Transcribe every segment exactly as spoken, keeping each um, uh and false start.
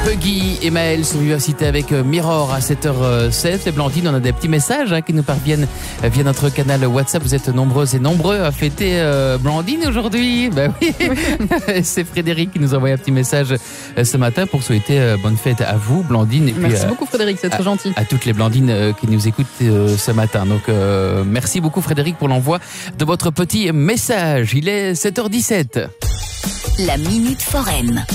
Puggy et Maël sur Vivacité avec Mirror à sept heures sept. Et Blandine, on a des petits messages hein, qui nous parviennent via notre canal WhatsApp. Vous êtes nombreuses et nombreux à fêter euh, Blandine aujourd'hui. Ben oui, c'est Frédéric qui nous a envoyé un petit message euh, ce matin pour souhaiter euh, bonne fête à vous, Blandine. Et puis, merci euh, beaucoup Frédéric, c'est très à, gentil. À toutes les Blandines euh, qui nous écoutent euh, ce matin. Donc euh, merci beaucoup Frédéric pour l'envoi de votre petit message. Il est sept heures dix-sept. La Minute Foraine.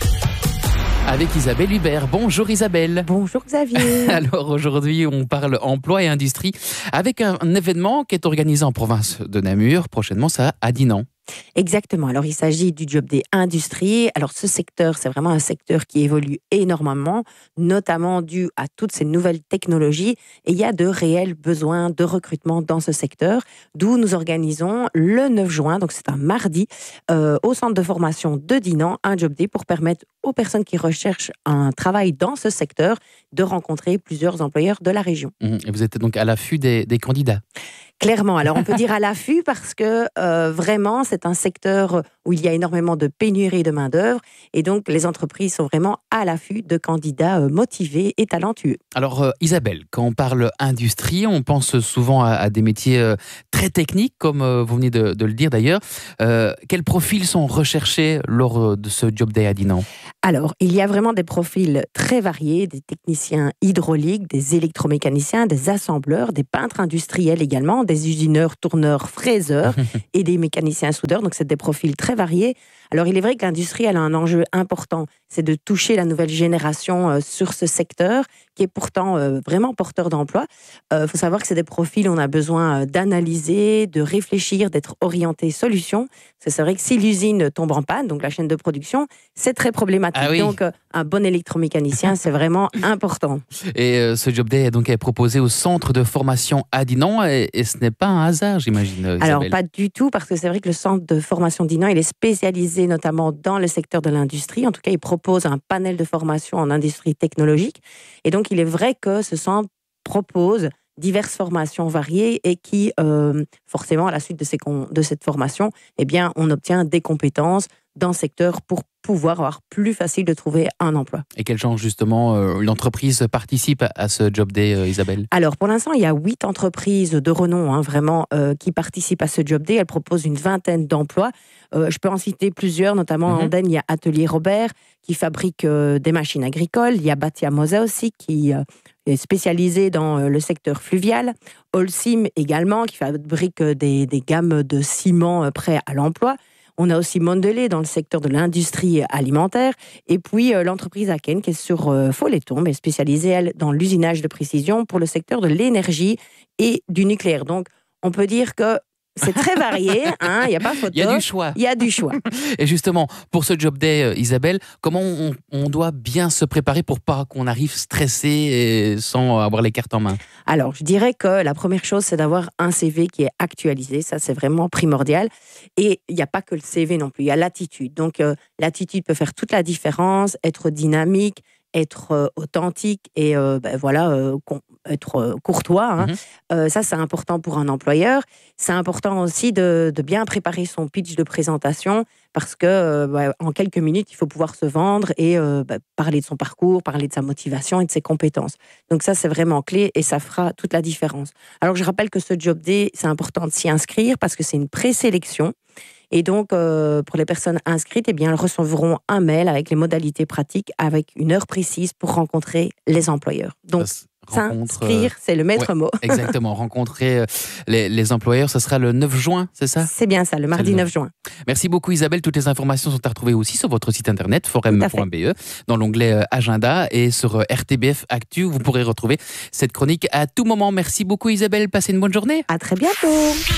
Avec Isabelle Hubert. Bonjour Isabelle. Bonjour Xavier. Alors aujourd'hui, on parle emploi et industrie avec un, un événement qui est organisé en province de Namur. Prochainement, ça à Dinan. Exactement. Alors, il s'agit du Job Day Industrie. Alors, ce secteur, c'est vraiment un secteur qui évolue énormément, notamment dû à toutes ces nouvelles technologies. Et il y a de réels besoins de recrutement dans ce secteur, d'où nous organisons le neuf juin, donc c'est un mardi, euh, au centre de formation de Dinan, un Job Day pour permettre aux personnes qui recherchent un travail dans ce secteur de rencontrer plusieurs employeurs de la région. Et vous êtes donc à l'affût des, des candidats. Clairement. Alors, on peut dire à l'affût parce que euh, vraiment, c'est un secteur où il y a énormément de pénurie de main-d'œuvre et donc les entreprises sont vraiment à l'affût de candidats euh, motivés et talentueux. Alors, euh, Isabelle, quand on parle industrie, on pense souvent à, à des métiers euh, très techniques, comme euh, vous venez de, de le dire d'ailleurs. Euh, quels profils sont recherchés lors de ce Job Day à Dinan ? Alors, il y a vraiment des profils très variés, des techniciens hydrauliques, des électromécaniciens, des assembleurs, des peintres industriels également, des usineurs, tourneurs, fraiseurs et des mécaniciens soudeurs. Donc, c'est des profils très variés. Alors, il est vrai que l'industrie, elle a un enjeu important, c'est de toucher la nouvelle génération euh, sur ce secteur qui est pourtant euh, vraiment porteur d'emploi. Il euh, faut savoir que c'est des profils, on a besoin euh, d'analyser, de réfléchir, d'être orienté solution. Parce que c'est vrai que si l'usine tombe en panne, donc la chaîne de production, c'est très problématique. Ah oui. Donc, euh, un bon électromécanicien, c'est vraiment important. Et euh, ce Job Day donc, est proposé au centre de formation à Dinan et, et ce n'est pas un hasard, j'imagine, Isabelle. Alors, pas du tout, parce que c'est vrai que le centre de formation Dinan, il est spécialisé notamment dans le secteur de l'industrie. En tout cas, il propose un panel de formation en industrie technologique. Et donc, il est vrai que ce centre propose diverses formations variées et qui, euh, forcément, à la suite de, ces con- de cette formation, eh bien, on obtient des compétences dans le secteur pour pouvoir avoir plus facile de trouver un emploi. Et quel genre, justement, euh, l'entreprise participe à ce Job Day, euh, Isabelle ? Alors, pour l'instant, il y a huit entreprises de renom, hein, vraiment, euh, qui participent à ce Job Day. Elles proposent une vingtaine d'emplois. Euh, je peux en citer plusieurs, notamment mm-hmm. en Andenne, il y a Atelier Robert, qui fabrique euh, des machines agricoles. Il y a Batia Mosa aussi, qui euh, est spécialisé dans euh, le secteur fluvial. Holcim également, qui fabrique euh, des, des gammes de ciment euh, prêts à l'emploi. On a aussi Mondelez dans le secteur de l'industrie alimentaire. Et puis, euh, l'entreprise Aken, qui est sur euh, Folleton, mais spécialisée, elle, dans l'usinage de précision pour le secteur de l'énergie et du nucléaire. Donc, on peut dire que c'est très varié, hein, il n'y a pas photo. Il y a du choix. Il y a du choix. Et justement, pour ce Job Day, Isabelle, comment on, on doit bien se préparer pour pas qu'on arrive stressé et sans avoir les cartes en main ? Alors, je dirais que la première chose, c'est d'avoir un C V qui est actualisé. Ça, c'est vraiment primordial. Et il n'y a pas que le C V non plus, il y a l'attitude. Donc, euh, l'attitude peut faire toute la différence, être dynamique, être euh, authentique et euh, ben, voilà, euh, con- être euh, courtois. Hein. Mm-hmm. Euh, ça, c'est important pour un employeur. C'est important aussi de, de bien préparer son pitch de présentation parce que euh, ben, en quelques minutes, il faut pouvoir se vendre et euh, ben, parler de son parcours, parler de sa motivation et de ses compétences. Donc ça, c'est vraiment clé et ça fera toute la différence. Alors, je rappelle que ce Job Day, c'est important de s'y inscrire parce que c'est une présélection. Et donc, euh, pour les personnes inscrites, eh bien, elles recevront un mail avec les modalités pratiques, avec une heure précise pour rencontrer les employeurs. Donc, s'inscrire, euh... c'est le maître ouais, mot. Exactement, rencontrer les, les employeurs, ce sera le neuf juin, c'est ça ? C'est bien ça, le mardi le... neuf juin. Merci beaucoup Isabelle, toutes les informations sont à retrouver aussi sur votre site internet, forem point b e, dans l'onglet Agenda et sur R T B F Actu, vous pourrez retrouver cette chronique à tout moment. Merci beaucoup Isabelle, passez une bonne journée. À très bientôt.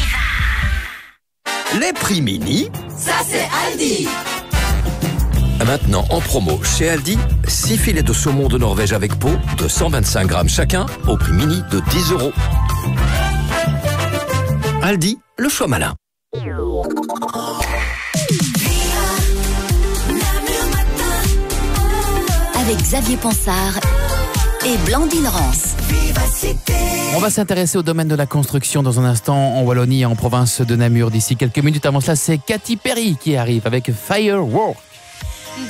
Les prix mini, ça c'est Aldi. Maintenant en promo chez Aldi, six filets de saumon de Norvège avec peau de cent vingt-cinq grammes chacun au prix mini de dix euros. Aldi, le choix malin. Avec Xavier Pansard et Blandine Rance. On va s'intéresser au domaine de la construction dans un instant en Wallonie et en province de Namur. D'ici quelques minutes, avant cela, c'est Katy Perry qui arrive avec Firework.